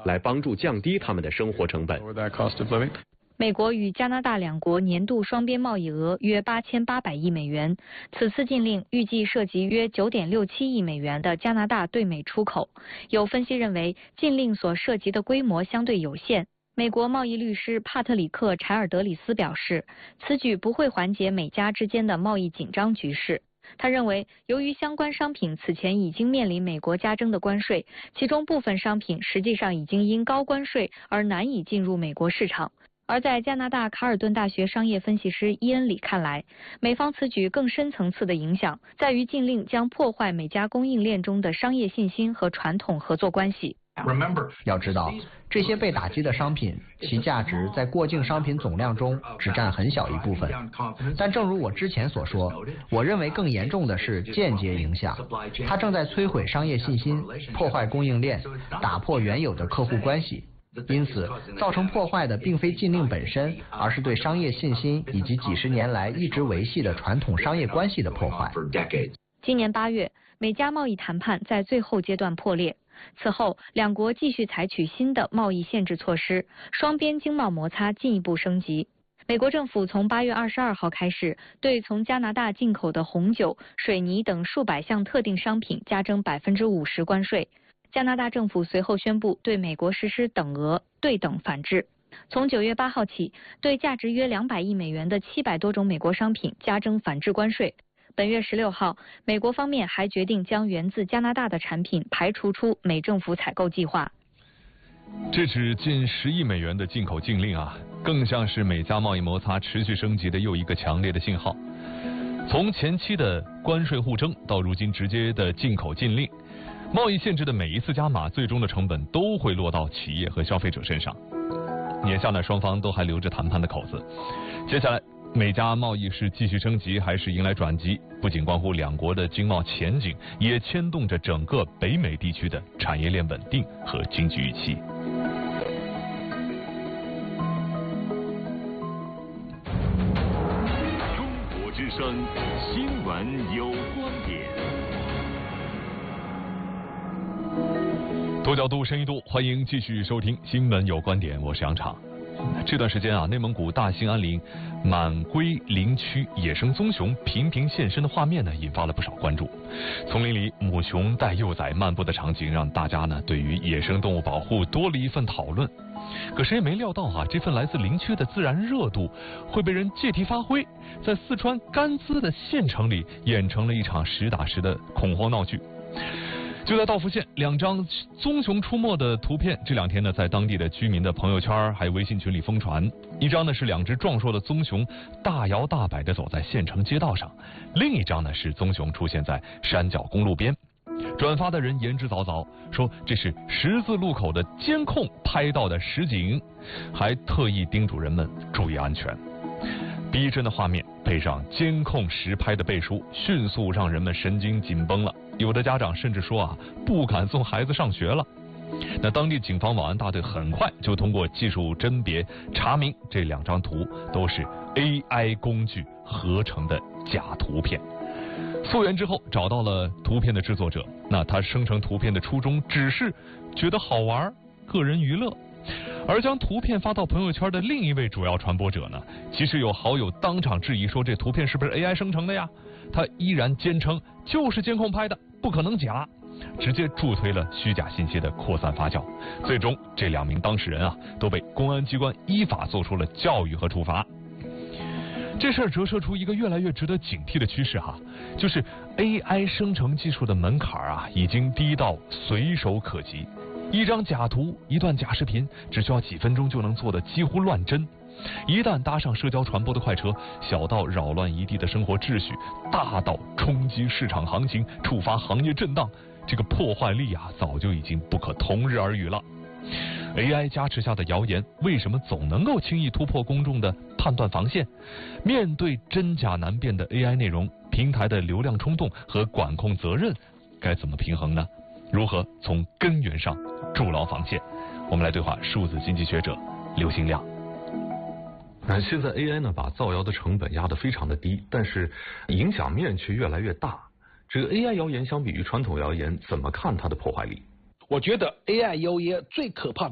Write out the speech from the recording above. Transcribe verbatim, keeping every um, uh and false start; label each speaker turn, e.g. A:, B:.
A: 来帮助降低他们的生活成本。
B: 美国与加拿大两国年度双边贸易额约八千八百亿美元，此次禁令预计涉及约九点六七亿美元的加拿大对美出口。有分析认为，禁令所涉及的规模相对有限。美国贸易律师帕特里克·柴尔德里斯表示，此举不会缓解美加之间的贸易紧张局势。他认为，由于相关商品此前已经面临美国加征的关税，其中部分商品实际上已经因高关税而难以进入美国市场。而在加拿大卡尔顿大学商业分析师伊恩里看来，美方此举更深层次的影响在于禁令将破坏美加供应链中的商业信心和传统合作关系。
C: 要知道，这些被打击的商品，其价值在过境商品总量中只占很小一部分。但正如我之前所说，我认为更严重的是间接影响，它正在摧毁商业信心，破坏供应链，打破原有的客户关系。因此，造成破坏的并非禁令本身，而是对商业信心以及几十年来一直维系的传统商业关系的破坏。
B: 今年八月，美加贸易谈判在最后阶段破裂。此后，两国继续采取新的贸易限制措施，双边经贸摩擦进一步升级。美国政府从八月二十二号开始，对从加拿大进口的红酒、水泥等数百项特定商品加征百分之五十关税。加拿大政府随后宣布对美国实施等额对等反制。从九月八号起，对价值约两百亿美元的七百多种美国商品加征反制关税。本月十六号，美国方面还决定将源自加拿大的产品排除出美政府采购计划。
D: 这指近十亿美元的进口禁令啊，更像是美加贸易摩擦持续升级的又一个强烈的信号。从前期的关税互争到如今直接的进口禁令，贸易限制的每一次加码，最终的成本都会落到企业和消费者身上。眼下呢，双方都还留着谈判的口子。接下来，美加贸易是继续升级还是迎来转机，不仅关乎两国的经贸前景，也牵动着整个北美地区的产业链稳定和经济预期。
E: 中国之声新闻有观点。
D: 多角度、深一度，欢迎继续收听《新闻有观点》，我是杨昶。这段时间啊，内蒙古大兴安岭满归林区野生棕熊频频现身的画面呢，引发了不少关注。丛林里母熊带幼崽漫步的场景，让大家呢对于野生动物保护多了一份讨论。可谁也没料到啊，这份来自林区的自然热度会被人借题发挥，在四川甘孜的县城里演成了一场实打实的恐慌闹剧。就在道孚县，两张棕熊出没的图片这两天呢，在当地的居民的朋友圈还有微信群里疯传。一张呢是两只壮硕的棕熊大摇大摆地走在县城街道上，另一张呢是棕熊出现在山脚公路边。转发的人言之凿凿，说这是十字路口的监控拍到的实景，还特意叮嘱人们注意安全。逼真的画面配上监控实拍的背书，迅速让人们神经紧绷了。有的家长甚至说啊，不敢送孩子上学了。那当地警方网安大队很快就通过技术甄别查明，这两张图都是 A I 工具合成的假图片。复原之后找到了图片的制作者，那他生成图片的初衷只是觉得好玩，个人娱乐。而将图片发到朋友圈的另一位主要传播者呢，其实有好友当场质疑说，这图片是不是 A I 生成的呀？他依然坚称就是监控拍的，不可能假，直接助推了虚假信息的扩散发酵。最终这两名当事人啊，都被公安机关依法做出了教育和处罚。这事儿折射出一个越来越值得警惕的趋势哈、啊，就是 A I 生成技术的门槛啊，已经低到随手可及。一张假图，一段假视频，只需要几分钟就能做得几乎乱真。一旦搭上社交传播的快车，小到扰乱一地的生活秩序，大到冲击市场行情，触发行业震荡，这个破坏力啊，早就已经不可同日而语了。A I 加持下的谣言，为什么总能够轻易突破公众的判断防线？面对真假难辨的 A I 内容，平台的流量冲动和管控责任该怎么平衡呢？如何从根源上筑牢防线？我们来对话数字经济学者刘兴亮。
F: 那现在 A I 呢，把造谣的成本压得非常的低，但是影响面却越来越大。这个 A I 谣言相比于传统谣言，怎么看它的破坏力？
G: 我觉得 A I 谣言最可怕的